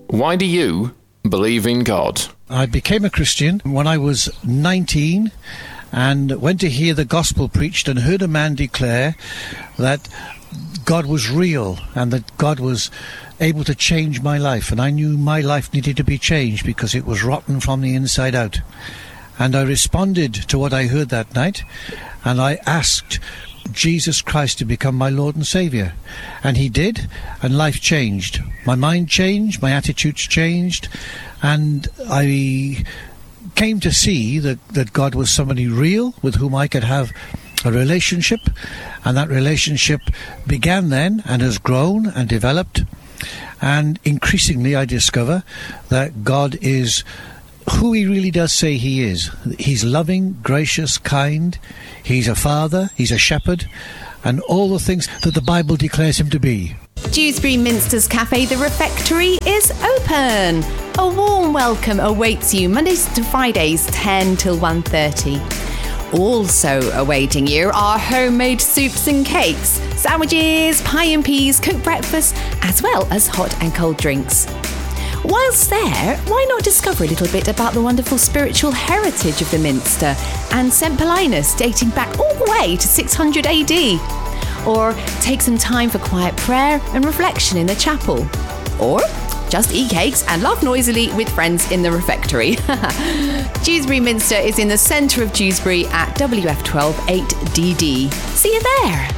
Why do you believe in God? I became a Christian when I was 19 and went to hear the gospel preached and heard a man declare that God was real and that God was able to change my life. And I knew my life needed to be changed because it was rotten from the inside out. And I responded to what I heard that night, and I asked Jesus Christ to become my Lord and Saviour. And he did, and life changed. My mind changed, my attitudes changed, and I came to see that God was somebody real with whom I could have a relationship, and that relationship began then and has grown and developed. And increasingly I discover that God is who he really does say he is. He's loving, gracious, kind. He's a father, he's a shepherd, and all the things that the Bible declares him to be. Dewsbury Minster's Cafe, The Refectory, is open. A warm welcome awaits you Mondays to Fridays, 10 till 1:30. Also awaiting you are homemade soups and cakes, sandwiches, pie and peas, cooked breakfast, as well as hot and cold drinks. Whilst there, why not discover a little bit about the wonderful spiritual heritage of the Minster and St. Paulinus dating back all the way to 600 AD? Or take some time for quiet prayer and reflection in the chapel? Or just eat cakes and laugh noisily with friends in the refectory. Dewsbury Minster is in the centre of Dewsbury at WF12 8DD. See you there!